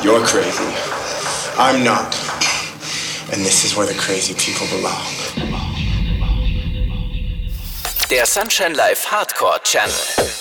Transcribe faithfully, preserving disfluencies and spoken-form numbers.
You're crazy. I'm not. And this is where the crazy people belong. Der Sunshine Live Hardcore Channel.